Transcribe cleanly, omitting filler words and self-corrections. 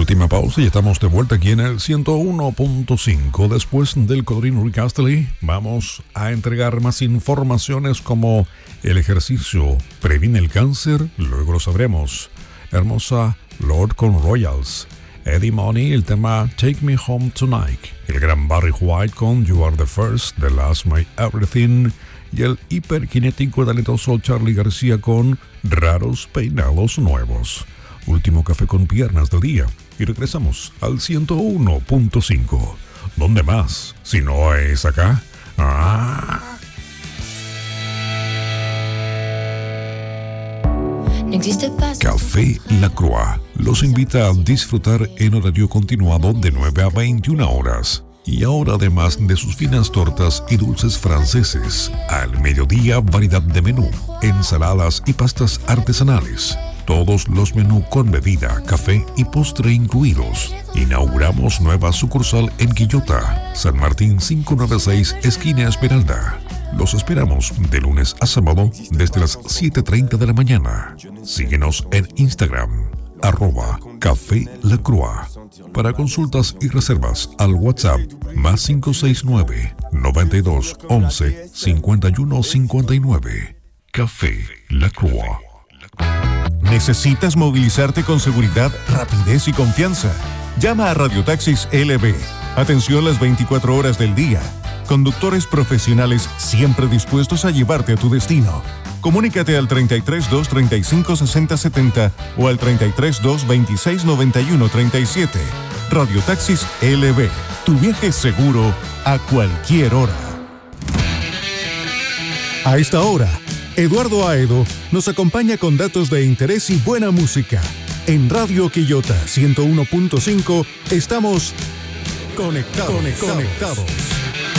Última pausa y estamos de vuelta aquí en el 101.5. Después del Colorín Rick Astley, vamos a entregar más informaciones como el ejercicio previene el cáncer, luego lo sabremos. Hermosa Lord con Royals. Eddie Money, el tema Take Me Home Tonight. El gran Barry White con You Are the First, The Last My Everything. Y el hiperkinético y talentoso Charly García con Raros Peinados Nuevos. Último café con piernas del día. Y regresamos al 101.5. ¿Dónde más? Si no es acá. Café La Croix los invita a disfrutar en horario continuado de 9 a 21 horas. Y ahora, además de sus finas tortas y dulces franceses, al mediodía variedad de menú, ensaladas y pastas artesanales. Todos los menús con bebida, café y postre incluidos. Inauguramos nueva sucursal en Quillota, San Martín 596, esquina Esmeralda. Los esperamos de lunes a sábado desde las 7:30 de la mañana. Síguenos en Instagram, @Café La Croix. Para consultas y reservas al WhatsApp más 569 92 11 51 59. Café La Croix. ¿Necesitas movilizarte con seguridad, rapidez y confianza? Llama a Radiotaxis LB. Atención las 24 horas del día. Conductores profesionales siempre dispuestos a llevarte a tu destino. Comunícate al 332 35 60 70 o al 332 26 91 37. Radiotaxis LB. Tu viaje seguro a cualquier hora. A esta hora, Eduardo Aedo nos acompaña con datos de interés y buena música. En Radio Quillota 101.5 estamos conectados.